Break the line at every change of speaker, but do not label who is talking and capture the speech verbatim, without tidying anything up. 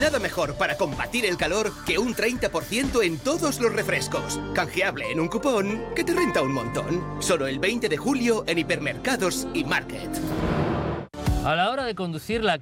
Nada mejor para combatir el calor que un treinta por ciento en todos los refrescos. Canjeable en un cupón que te renta un montón. Solo el veinte de julio en hipermercados y Market.
A la hora de conducir, la